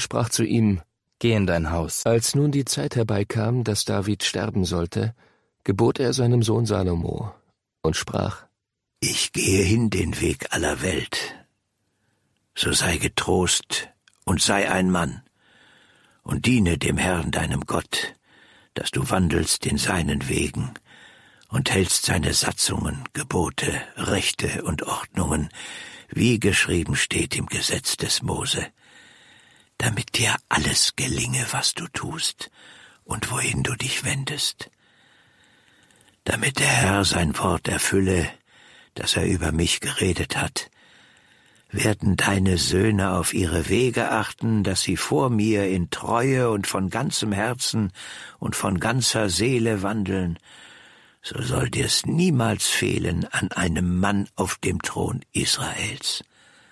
sprach zu ihm: Geh in dein Haus. Als nun die Zeit herbeikam, dass David sterben sollte, gebot er seinem Sohn Salomo und sprach: Ich gehe hin den Weg aller Welt. So sei getrost und sei ein Mann und diene dem Herrn deinem Gott, dass du wandelst in seinen Wegen und hältst seine Satzungen, Gebote, Rechte und Ordnungen, wie geschrieben steht im Gesetz des Mose, damit dir alles gelinge, was du tust und wohin du dich wendest. Damit der Herr sein Wort erfülle, das er über mich geredet hat, werden deine Söhne auf ihre Wege achten, dass sie vor mir in Treue und von ganzem Herzen und von ganzer Seele wandeln, so soll dir's niemals fehlen an einem Mann auf dem Thron Israels.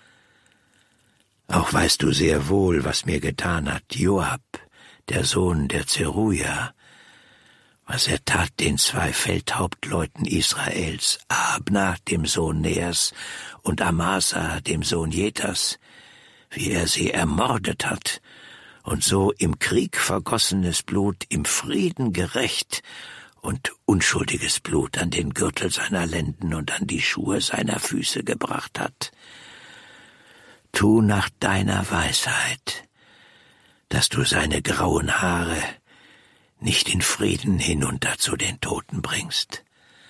Auch weißt du sehr wohl, was mir getan hat Joab, der Sohn der Zeruja, was er tat den 2 Feldhauptleuten Israels, Abner, dem Sohn Neers, und Amasa, dem Sohn Jetas, wie er sie ermordet hat und so im Krieg vergossenes Blut im Frieden gerächt und unschuldiges Blut an den Gürtel seiner Lenden und an die Schuhe seiner Füße gebracht hat. Tu nach deiner Weisheit, dass du seine grauen Haare nicht in Frieden hinunter zu den Toten bringst.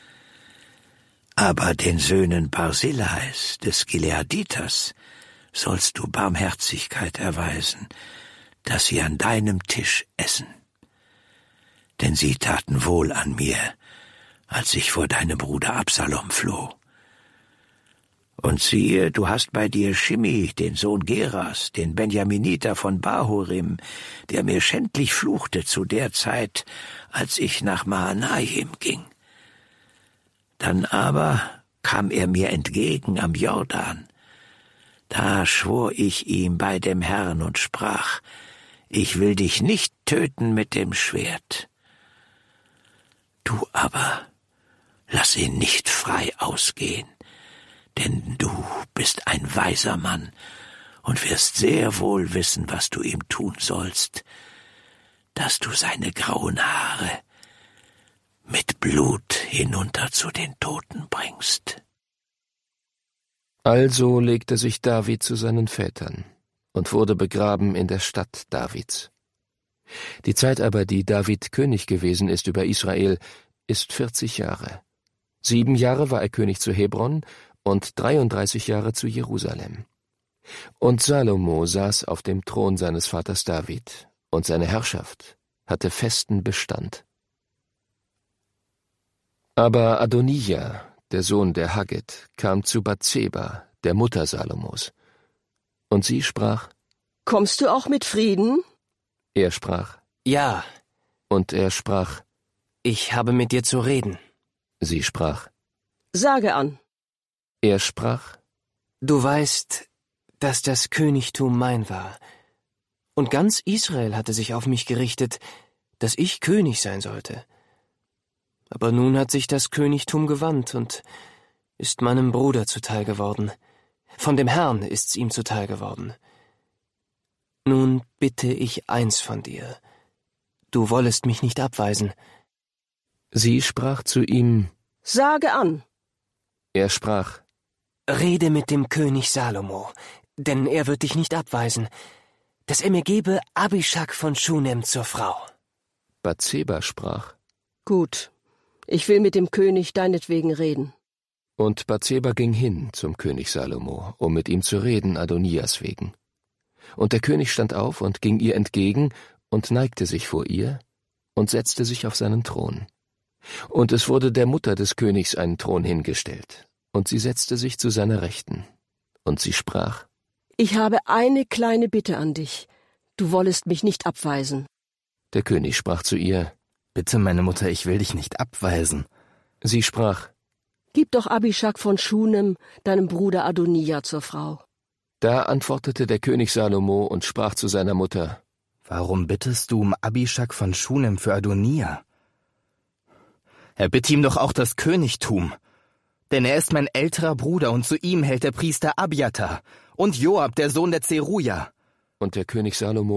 Aber den Söhnen Barzillais des Gileaditers sollst du Barmherzigkeit erweisen, dass sie an deinem Tisch essen. Denn sie taten wohl an mir, als ich vor deinem Bruder Absalom floh. Und siehe, du hast bei dir Shimei, den Sohn Geras, den Benjaminiter von Bahurim, der mir schändlich fluchte zu der Zeit, als ich nach Mahanaim ging. Dann aber kam er mir entgegen am Jordan. Da schwor ich ihm bei dem Herrn und sprach: Ich will dich nicht töten mit dem Schwert. Du aber lass ihn nicht frei ausgehen, denn du bist ein weiser Mann und wirst sehr wohl wissen, was du ihm tun sollst, dass du seine grauen Haare mit Blut hinunter zu den Toten bringst. Also legte sich David zu seinen Vätern und wurde begraben in der Stadt Davids. Die Zeit aber, die David König gewesen ist über Israel, ist 40 Jahre. 7 Jahre war er König zu Hebron und 33 Jahre zu Jerusalem. Und Salomo saß auf dem Thron seines Vaters David, und seine Herrschaft hatte festen Bestand. Aber Adonija, der Sohn der Hagget, kam zu Bathseba, der Mutter Salomos. Und sie sprach: Kommst du auch mit Frieden? Er sprach: Ja. Und er sprach: Ich habe mit dir zu reden. Sie sprach: Sage an. Er sprach: Du weißt, dass das Königtum mein war, und ganz Israel hatte sich auf mich gerichtet, dass ich König sein sollte. Aber nun hat sich das Königtum gewandt und ist meinem Bruder zuteil geworden. Von dem Herrn ist's ihm zuteil geworden. Nun bitte ich eins von dir: Du wollest mich nicht abweisen. Sie sprach zu ihm: Sage an. Er sprach: Rede mit dem König Salomo, denn er wird dich nicht abweisen, dass er mir gebe Abishag von Schunem zur Frau. Bathseba sprach: Gut, ich will mit dem König deinetwegen reden. Und Bathseba ging hin zum König Salomo, um mit ihm zu reden, Adonias wegen. Und der König stand auf und ging ihr entgegen und neigte sich vor ihr und setzte sich auf seinen Thron. Und es wurde der Mutter des Königs ein Thron hingestellt, und sie setzte sich zu seiner Rechten. Und sie sprach: Ich habe eine kleine Bitte an dich. Du wollest mich nicht abweisen. Der König sprach zu ihr: Bitte, meine Mutter, ich will dich nicht abweisen. Sie sprach: Gib doch Abishag von Schunem, deinem Bruder Adonija, zur Frau. Da antwortete der König Salomo und sprach zu seiner Mutter: Warum bittest du um Abishag von Schunem für Adonija? Erbitte ihm doch auch das Königtum. Denn er ist mein älterer Bruder, und zu ihm hält der Priester Abiathar und Joab, der Sohn der Zeruja. Und der König Salomo